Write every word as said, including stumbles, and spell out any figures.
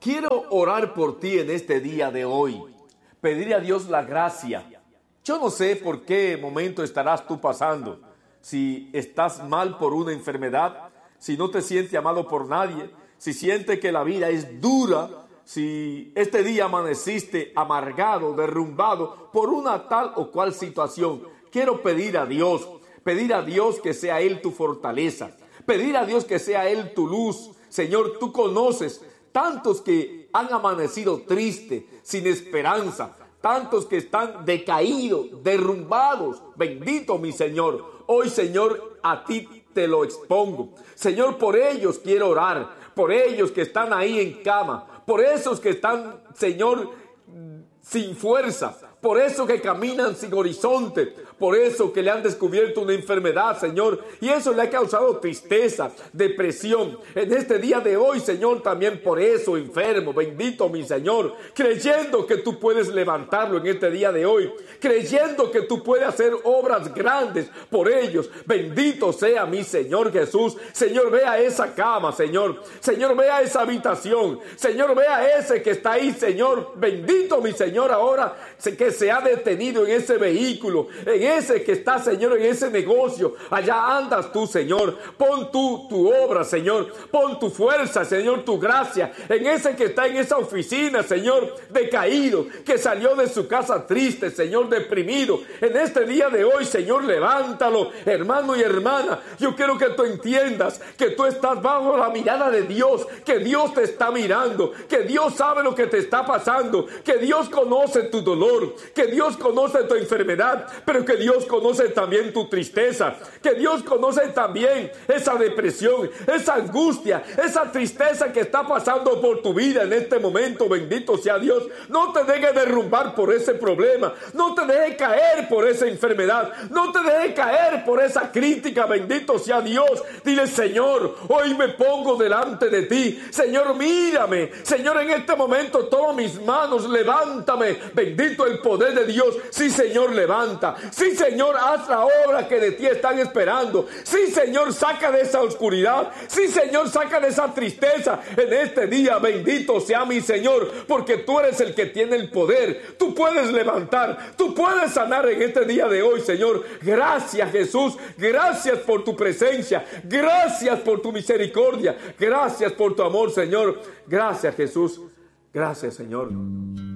Quiero orar por ti en este día de hoy, pedir a Dios la gracia. Yo no sé por qué momento estarás tú pasando, si estás mal por una enfermedad, si no te sientes amado por nadie, si sientes que la vida es dura, si este día amaneciste amargado, derrumbado por una tal o cual situación. Quiero pedir a Dios, pedir a Dios que sea Él tu fortaleza, pedir a Dios que sea Él tu luz. Señor, tú conoces tantos que han amanecido tristes, sin esperanza, tantos que están decaídos, derrumbados. Bendito mi Señor. Hoy, Señor, a ti te lo expongo. Señor, por ellos quiero orar, por ellos que están ahí en cama, por esos que están, Señor, sin fuerza, por eso que caminan sin horizonte, por eso que le han descubierto una enfermedad, Señor, y eso le ha causado tristeza, depresión. En este día de hoy, Señor, también por eso enfermo, bendito mi Señor, creyendo que tú puedes levantarlo en este día de hoy, creyendo que tú puedes hacer obras grandes por ellos. Bendito sea mi Señor Jesús. Señor, vea esa cama, Señor. Señor, vea esa habitación. Señor, vea ese que está ahí, Señor. Bendito mi Señor, ahora que se ha detenido en ese vehículo, en ese que está, Señor, en ese negocio. Allá andas tú, Señor. Pon tú tu obra, Señor. Pon tu fuerza, Señor, tu gracia. En ese que está en esa oficina, Señor, decaído, que salió de su casa triste, Señor, deprimido. En este día de hoy, Señor, levántalo, hermano y hermana. Yo quiero que tú entiendas que tú estás bajo la mirada de Dios, que Dios te está mirando, que Dios sabe lo que te está pasando, que Dios conoce tu dolor, que Dios conoce tu enfermedad, pero que Dios conoce también tu tristeza, que Dios conoce también esa depresión, esa angustia, esa tristeza que está pasando por tu vida en este momento. Bendito sea Dios. No te dejes derrumbar por ese problema, no te dejes caer por esa enfermedad, no te dejes caer por esa crítica. Bendito sea Dios. Dile: Señor, hoy me pongo delante de ti. Señor, mírame. Señor, en este momento toma mis manos, levántame. Bendito el poder de Dios. Sí, Señor, levanta. Sí, Señor, haz la obra que de ti están esperando. Sí, Señor, saca de esa oscuridad. Sí, Señor, saca de esa tristeza en este día. Bendito sea mi Señor, porque tú eres el que tiene el poder. Tú puedes levantar, tú puedes sanar en este día de hoy, Señor. Gracias, Jesús. Gracias por tu presencia. Gracias por tu misericordia. Gracias por tu amor, Señor. Gracias, Jesús. Gracias, Señor.